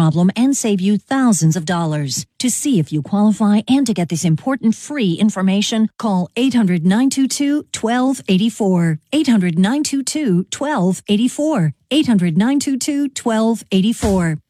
problem and save you thousands of dollars. To see if you qualify and to get this important free information, call 800-922-1284. 800-922-1284. 800-922-1284.